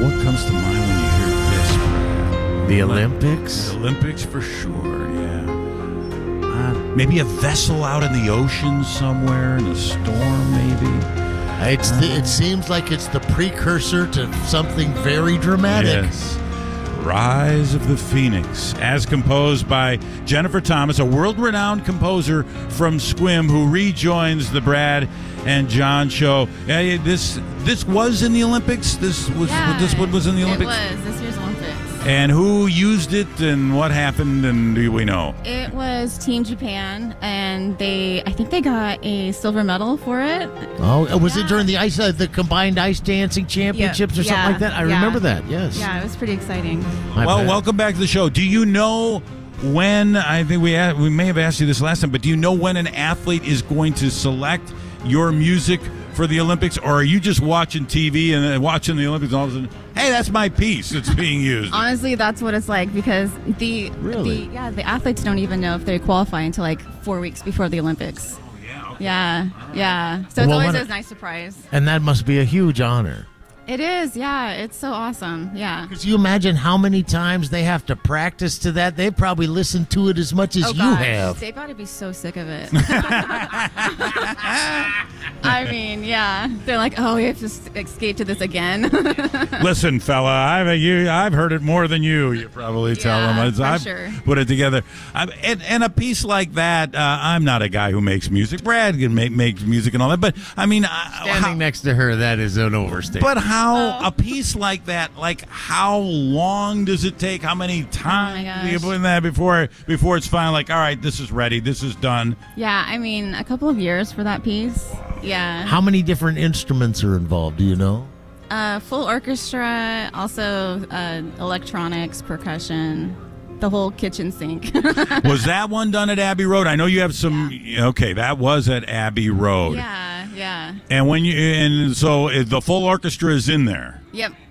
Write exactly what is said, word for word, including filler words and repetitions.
what comes to mind when you hear this, Brad? The Olympics? The Olympics for sure, yeah. Uh, maybe a vessel out in the ocean somewhere in a storm, maybe. It's the, it seems like it's the precursor to something very dramatic. Yes. Rise of the Phoenix, as composed by Jennifer Thomas, a world-renowned composer from Squim, who rejoins the Brad and John show. Yeah, this this was in the Olympics. This was yeah, this one was in the Olympics. It was this year's Olympics. And who used it, and what happened, and do we know? It was Team Japan, and they I think they got a silver medal for it. Oh, was yeah. it during the ice uh, the combined ice dancing championships yeah. or something yeah. like that? I yeah. remember that. Yes. Yeah, it was pretty exciting. I well, bet. welcome back to the show. Do you know when? I think we we may have asked you this last time, but do you know when an athlete is going to select your music for the Olympics, or are you just watching T V and then watching the Olympics and all of a sudden, hey, that's my piece that's being used? Honestly, that's what it's like, because the, Really? the yeah the athletes don't even know if they qualify until like four weeks before the Olympics. Oh, yeah, okay. Yeah, yeah. So it's Well, always when a it- nice surprise. And that must be a huge honor. It is, yeah. It's so awesome, yeah. Because you imagine how many times they have to practice to that. They probably listen to it as much as Oh you gosh, have. they got to be so sick of it. I mean, yeah. They're like, oh, we have to s- escape to this again. Listen, fella, I've you, I've heard it more than you. You probably tell Yeah, them. It's- for I've sure. put it together. I, and, and a piece like that, uh, I'm not a guy who makes music. Brad can make makes music and all that, but I mean, I- Standing how, next to her, that is an overstatement. but how Oh. a piece like that? Like, how long does it take? How many times do you gosh. put in that before before it's finally like, all right, this is ready, this is done? Yeah, I mean, a couple of years for that piece. Yeah. How many different instruments are involved? Do you know? Uh, full orchestra, also uh, electronics, percussion, the whole kitchen sink. Was that one done at Abbey Road? I know you have some. Okay, that was at Abbey Road. yeah, yeah. And when you and so uh, the full orchestra is in there. Yep.